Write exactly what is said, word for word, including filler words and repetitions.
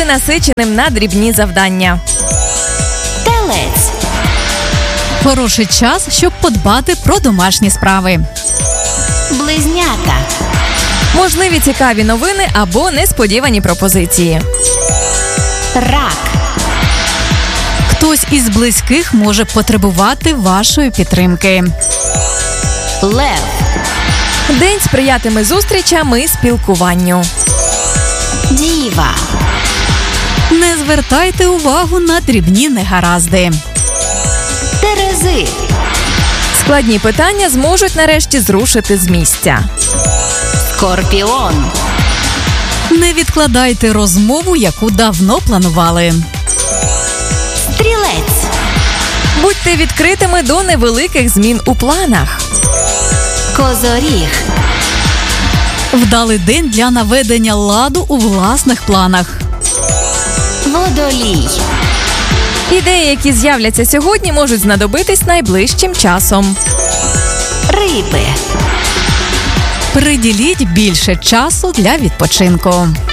ненасиченим на дрібні завдання. Телець. Хороший час, щоб подбати про домашні справи. Близнята. Можливі цікаві новини або несподівані пропозиції. Рак. Хтось із близьких може потребувати вашої підтримки. Лев. День сприятиме зустрічам і спілкуванню. Діва. Не звертайте увагу на дрібні негаразди. Терези. Складні питання зможуть нарешті зрушити з місця. Скорпіон. Не відкладайте розмову, яку давно планували. Стрілець. Будьте відкритими до невеликих змін у планах. Козоріг. Вдалий день для наведення ладу у власних планах. Водолій. Ідеї, які з'являться сьогодні, можуть знадобитись найближчим часом. Риби. Приділіть більше часу для відпочинку.